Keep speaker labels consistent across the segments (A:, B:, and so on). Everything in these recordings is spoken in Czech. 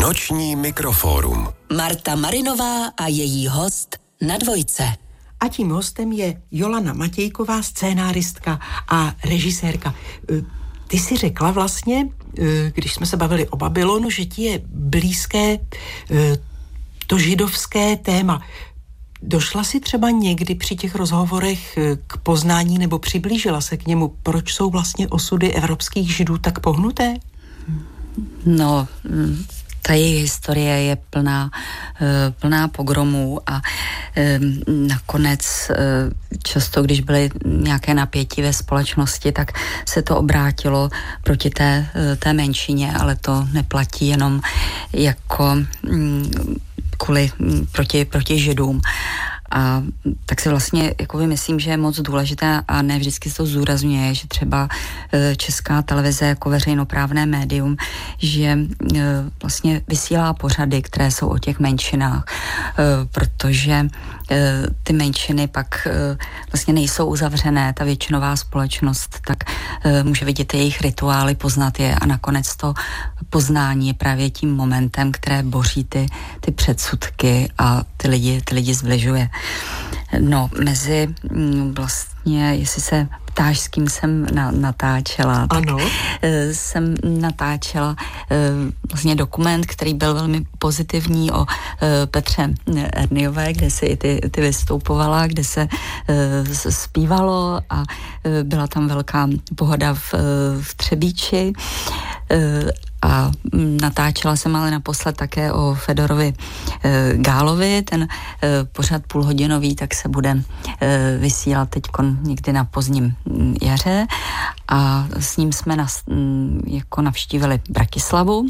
A: Noční mikrofórum.
B: Marta Marinová a její host na Dvojce.
C: A tím hostem je Jolana Matějková, scénáristka a režisérka. Ty jsi řekla vlastně, když jsme se bavili o Babylonu, že ti je blízké to židovské téma. Došla jsi třeba někdy při těch rozhovorech k poznání nebo přiblížila se k němu, proč jsou vlastně osudy evropských židů tak pohnuté?
D: No, ta jejich historie je plná pogromů a nakonec často, když byly nějaké napětí ve společnosti, tak se to obrátilo proti té menšině, ale to neplatí jenom jako proti židům. A tak si vlastně jakoby myslím, že je moc důležité a ne vždycky se to zdůrazňuje, že třeba Česká televize jako veřejnoprávné médium, že vlastně vysílá pořady, které jsou o těch menšinách, protože ty menšiny pak vlastně nejsou uzavřené, ta většinová společnost, tak může vidět jejich rituály, poznat je a nakonec to poznání je právě tím momentem, které boří ty předsudky a ty lidi zbližuje. No, mezi vlastně, jestli se ptáš, s kým jsem natáčela.
C: Ano.
D: Jsem natáčela vlastně dokument, který byl velmi pozitivní o Petře Erniové, kde si i ty vystupovala, kde se zpívalo a byla tam velká pohoda v Třebíči. A natáčela jsem ale naposled také o Fedorovi Gálovi, ten pořad půlhodinový, tak se bude vysílat teď někdy na pozdním jaře a s ním jsme jako navštívili Bratislavu.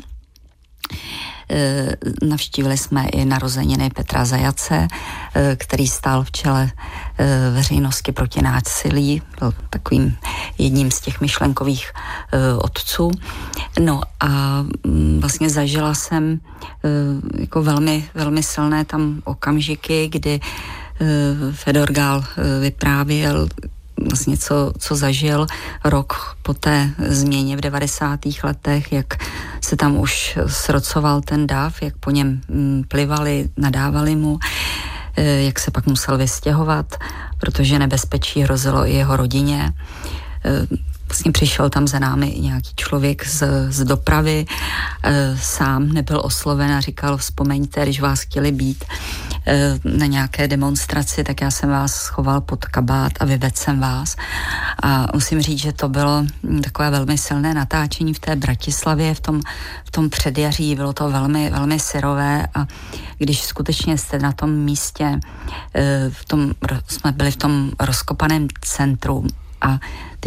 D: Navštívili jsme i narozeniny Petra Zajace, který stál v čele veřejnosti proti násilí, byl takovým jedním z těch myšlenkových otců. No a vlastně zažila jsem jako velmi, velmi silné tam okamžiky, kdy Fedor Gál vyprávěl vlastně, co zažil rok po té změně v 90. letech, jak se tam už srocoval ten dav, jak po něm plivali, nadávali mu, jak se pak musel vystěhovat, protože nebezpečí hrozilo i jeho rodině. Vlastně přišel tam za námi i nějaký člověk z dopravy, sám nebyl osloven a říkal, vzpomeňte, když vás chtěli být na nějaké demonstraci, tak já jsem vás schoval pod kabát a vyvedl jsem vás. A musím říct, že to bylo takové velmi silné natáčení v té Bratislavě, v tom předjaří, bylo to velmi, velmi syrové a když skutečně jste na tom místě, jsme byli v tom rozkopaném centru a